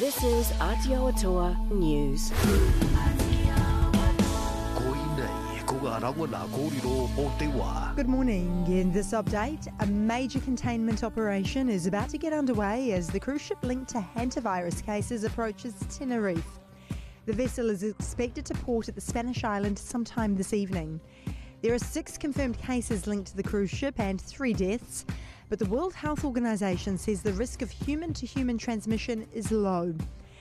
This is Aotearoa News. Good morning. In this update, a major containment operation is about to get underway as the cruise ship linked to hantavirus cases approaches Tenerife. The vessel is expected to port at the Spanish island sometime this evening. There are 6 confirmed cases linked to the cruise ship and 3 deaths, but the World Health Organization says the risk of human-to-human transmission is low.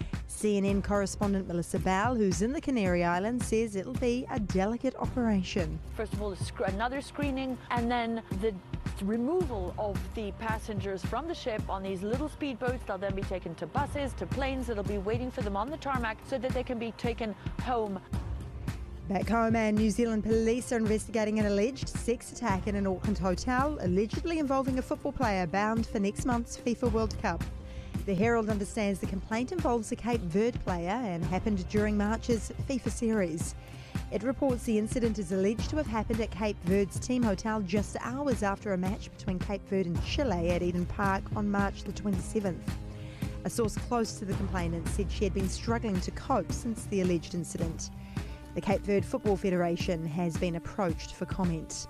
CNN correspondent Melissa Bell, who's in the Canary Islands, says it'll be a delicate operation. First of all, another screening, and then the removal of the passengers from the ship on these little speedboats. They'll then be taken to buses, to planes that'll be waiting for them on the tarmac so that they can be taken home. Back home, and New Zealand police are investigating an alleged sex attack in an Auckland hotel, allegedly involving a football player bound for next month's FIFA World Cup. The Herald understands the complaint involves a Cape Verde player and happened during March's FIFA series. It reports the incident is alleged to have happened at Cape Verde's team hotel just hours after a match between Cape Verde and Chile at Eden Park on March the 27th. A source close to the complainant said she had been struggling to cope since the alleged incident. The Cape Verde Football Federation has been approached for comment.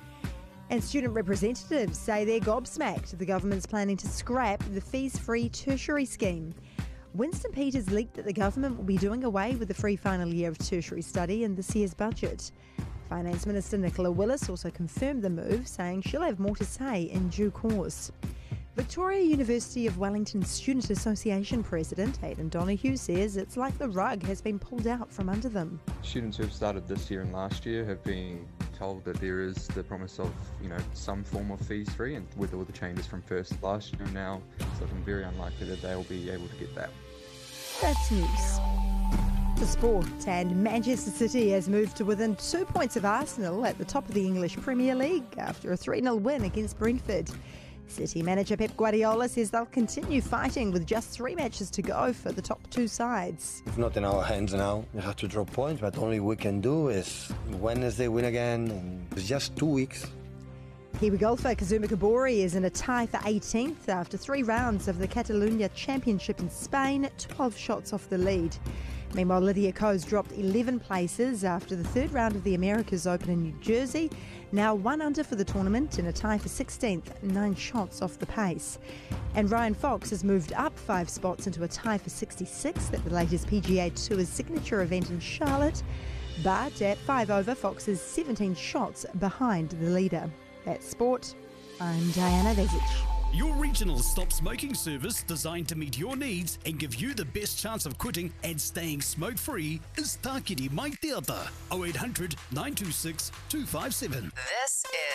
And student representatives say they're gobsmacked the government's planning to scrap the fees-free tertiary scheme. Winston Peters leaked that the government will be doing away with the free final year of tertiary study in this year's budget. Finance Minister Nicola Willis also confirmed the move, saying she'll have more to say in due course. Victoria University of Wellington Student Association President Aidan Donoghue says it's like the rug has been pulled out from under them. Students who have started this year and last year have been told that there is the promise of, some form of fees free, and with all the changes from first last year now, it's looking very unlikely that they'll be able to get that. That's news. For sport, and Manchester City has moved to within 2 points of Arsenal at the top of the English Premier League after a 3-0 win against Brentford. City manager Pep Guardiola says they'll continue fighting with just 3 matches to go for the top 2 sides. It's not in our hands now. We have to draw points, but all we can do is Wednesday win again. And it's just 2 weeks. Kiwi golfer Kazuma Kobori is in a tie for 18th after 3 rounds of the Catalunya Championship in Spain, 12 shots off the lead. Meanwhile, Lydia Ko's dropped 11 places after the 3rd round of the Americas Open in New Jersey. Now 1 under for the tournament in a tie for 16th, 9 shots off the pace. And Ryan Fox has moved up 5 spots into a tie for 66th at the latest PGA Tour's signature event in Charlotte. But at 5 over, Fox is 17 shots behind the leader. That's sport. I'm Diana Vezic. Your regional stop smoking service designed to meet your needs and give you the best chance of quitting and staying smoke-free is Tākiri Mai Te Ata, 0800 926 257. This